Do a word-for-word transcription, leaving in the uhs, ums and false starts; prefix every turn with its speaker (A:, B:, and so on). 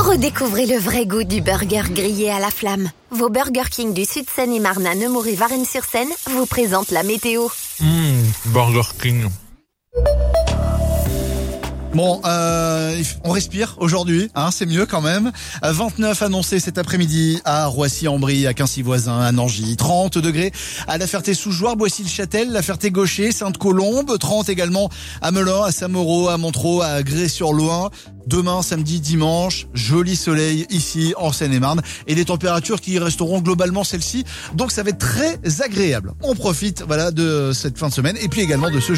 A: Redécouvrez le vrai goût du burger grillé à la flamme. Vos Burger King du Sud Seine-et-Marne à Nemours et Varennes-sur-Seine vous présentent la météo.
B: Mmh, Burger King.
C: Bon, euh, on respire aujourd'hui, hein, c'est mieux quand même. vingt-neuf annoncés cet après-midi à Roissy-en-Brie, à Quincy-Voisin, à Nangy. trente degrés à La Ferté-sous-Jouarre, Boissy-le-Châtel, La Ferté-Gaucher, Sainte-Colombe. trente également à Melun, à Saint-Mauro, à Montereau, à Grès-sur-Loing. Demain, samedi, dimanche, joli soleil ici en Seine-et-Marne et des températures qui resteront globalement celles-ci. Donc ça va être très agréable. On profite, voilà, de cette fin de semaine et puis également de ce